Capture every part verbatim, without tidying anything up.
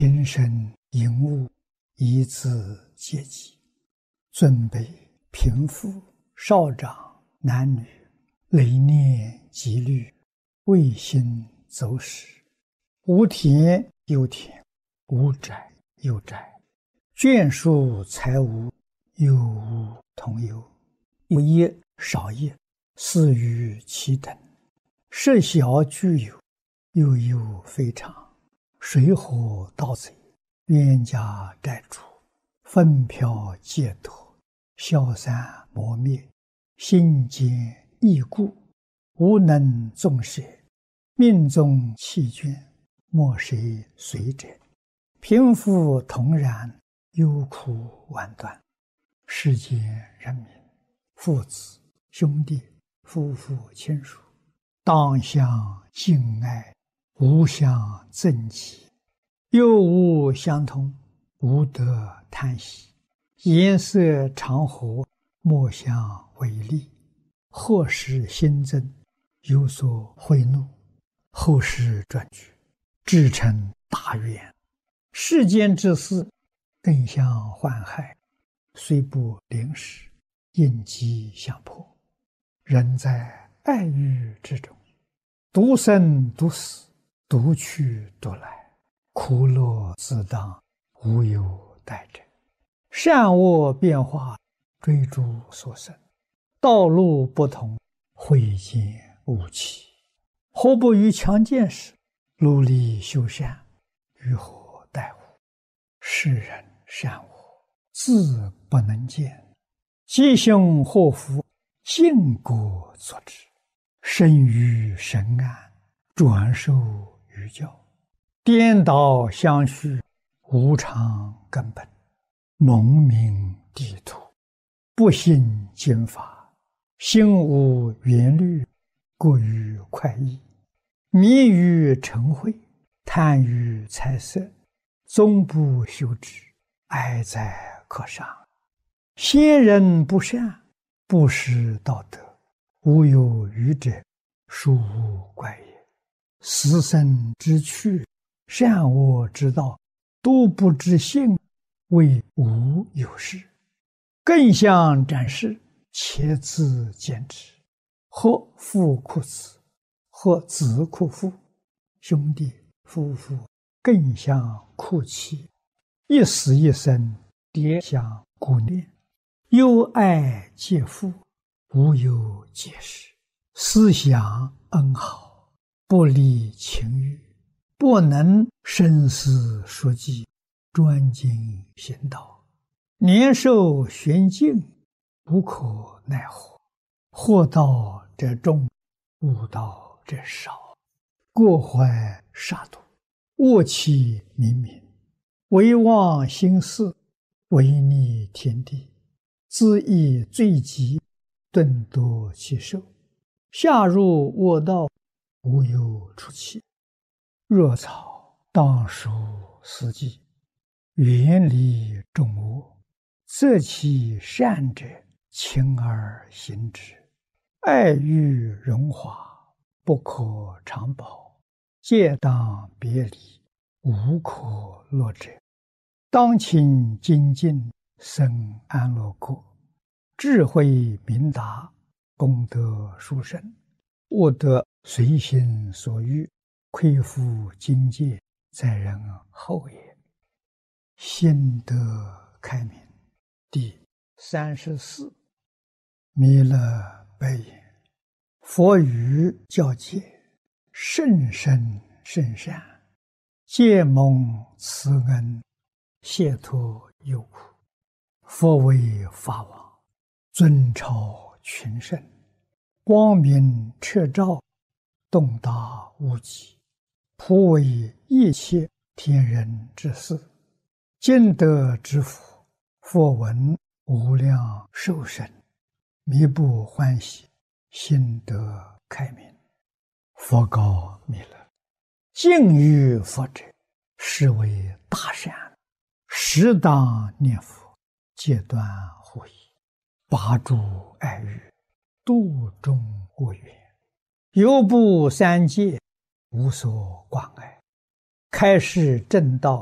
平生应物，以自阶级，尊卑贫富少长男女，累念积虑，未心走始。无田有田，无宅有宅，眷属财物，有无同有，有业少业，似于其等。设小具有，有有非常。水火盗贼，冤家债主，纷飘解脱，消散磨灭，心坚易固，无能纵舍，命中弃眷，莫谁随者。贫富同然，忧苦万端。世间人民，父子兄弟，夫妇亲属，当相敬爱，无相憎忌，有无相同，无得叹息。颜色常和，莫相违逆。祸事新增，有所贿赂，后事转举，至成大愿。世间之事，更相患害，虽不临时，应机相迫。人在爱欲之中，独生独死，独去独来，苦乐自当，无有待者。善恶变化，追逐所生，道路不同，慧见无期。何不于强健时，努力修善，于何待乎？世人善恶，自不能见，吉凶祸福，尽果作之。生于神安，转受于教，颠倒相续，无常根本，蒙名地土，不信经法，心无缘虑，过于快意，迷于嗔恚，贪于财色，终不修之，哀哉可伤。先人不善，不识道德，无有余者，殊无怪也。死生之趣，善恶之道，都不知性，谓无有事。更相展示，且自见之。或父哭子，或子哭父，兄弟夫妇更相哭泣，一死一生，迭相顾念。忧爱皆父，无有解释。思想恩好，不离情欲，不能深思熟记，专精行道。年寿玄静，无可奈何。祸道者众，悟道者少。过怀杀戮，恶气冥冥，唯忘心事，违逆天地，自益罪极，顿夺其寿。下入恶道，无有出期。若草当属死地，远离众恶，择其善者，勤而行之。爱欲荣华，不可长保，戒当别离，无可乐者。当勤精进，生安乐国。智慧明达，功德殊胜，悟得随心所欲，亏负境界，在人后也。心得开明。第三十四。弥勒白言：佛语教戒，甚深甚善，皆蒙慈恩，解脱忧苦。佛为法王，尊超群圣，光明彻照，洞达无极，普为一切天人之事。今得之福，佛闻无量寿生，弥不欢喜，心得开明。佛告弥勒：敬于佛者，是为大善，适当念佛，戒断护疑，拔除爱欲，度众恶缘，犹不三界，无所挂碍，开示正道，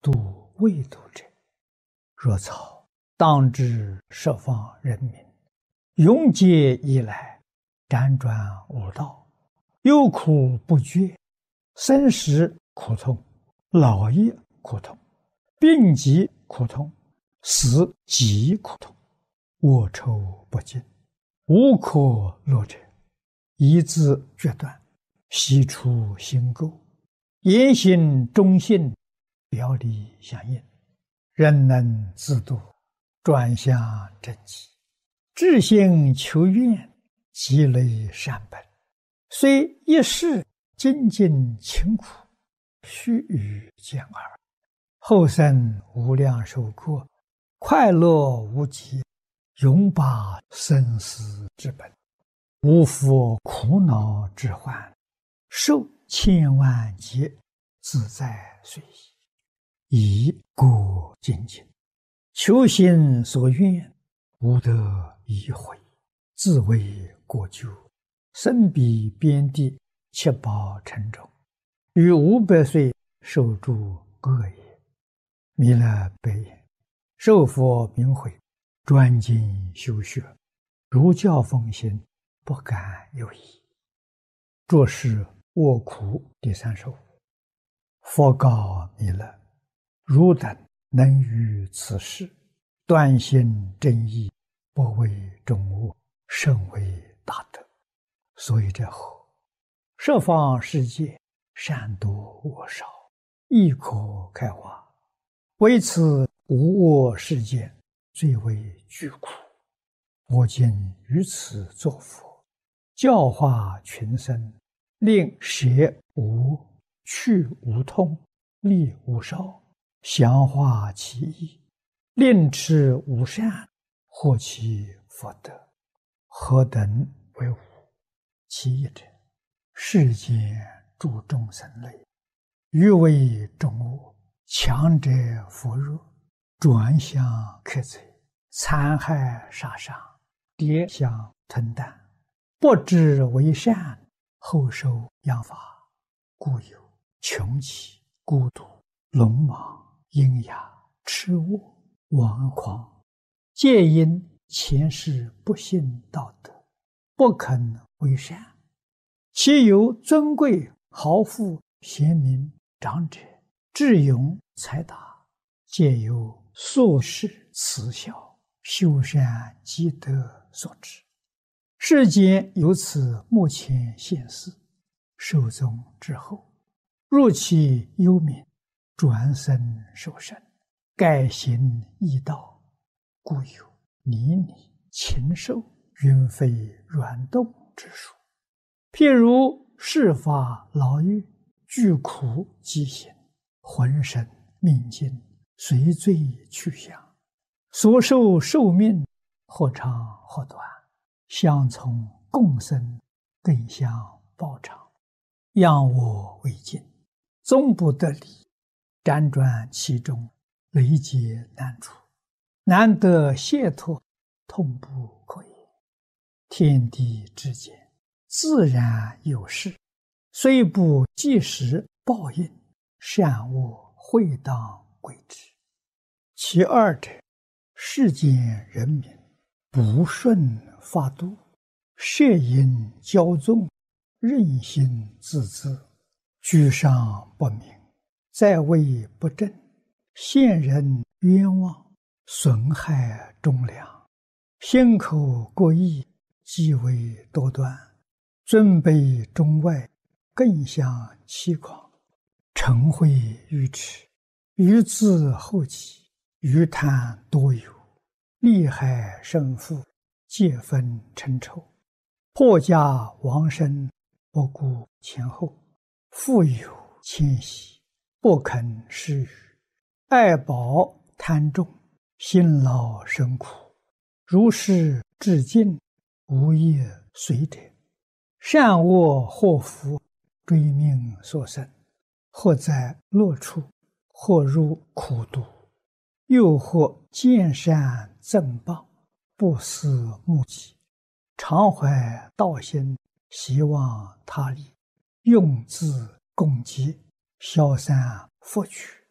度未度者，若草当知十方人民，永劫以来，辗转无道，忧苦不绝，生时苦痛，老也苦痛，病疾苦痛，死极苦痛，卧愁不尽，无可乐者，一字决断，悉出心垢，言行忠信，表里相应，人能自度，转向正极，至心求愿，积累善本，虽一世精进勤苦，须臾见耳，后生无量寿过，快乐无极，永拔生死之本，无复苦恼之患，受千万劫，自在随意，以过精进，求心所愿，无得已悔，自为过咎，身比边地，七宝沉重，于五百岁受诸恶也。弥勒白言：受佛明慧，专精修学，如教奉行，不敢有疑。作是卧苦第三十五。佛告弥勒：汝等能于此事，断心正义，不为众恶，甚为大德。所以者何？十方世界，善多恶少，亦可开化。为此无我世界，最为巨苦。我今于此作佛，教化群生，令舍无、去无痛，利无少，详化其意，令持无善，获其福德。何等为无？其一者，世间诸众生类，欲为众恶，强者扶弱，转向克贼，残害杀伤，跌相吞啖，不知为善，后受殃罚，故有穷奇、孤独、鲁莽、阴哑、痴误、顽狂，皆因前世不信道德，不肯为善。其有尊贵、豪富、贤明、长者、智勇、才达，皆由宿世慈孝、修善积德所致。世间由此目前现世，寿终之后，若其幽冥，转生受生，改行异道，故有泥泞、禽兽、云飞软动之术。譬如世法牢狱，具苦饥行，浑身命尽，随罪去向，所受寿命或长或短，相从共生，更相报偿，仰我为镜，终不得离，辗转其中，累劫难除，难得解脱，痛不可言。天地之间，自然有事，虽不即时报应，善恶会当归之。其二者，世间人民不顺法度，摄引骄纵，任性自恣，居上不明，在位不正，陷人冤枉，损害忠良，心口过意，极为多端，尊卑中外，更相欺诳，嗔恚愚痴，愚自后己，愚贪多有，利害胜负，皆分成仇，破家亡身，不顾前后，富有谦息，不肯施予，爱宝贪重，辛劳生苦，如是至尽，无业随者，善恶祸福，追命所生，或在乐处，或入苦毒，又或见善赠报，不思目己，常怀道心，希望他利，用自攻击，消散福取，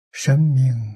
生命